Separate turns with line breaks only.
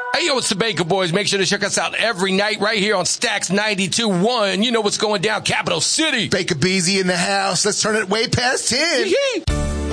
Hey, yo, it's the Baker Boys. Make sure to check us out every night right here on Stacks 92.1. You know what's going down, Capital City.
Baker Beezy in the house. Let's turn it way past 10.
Yee-hee.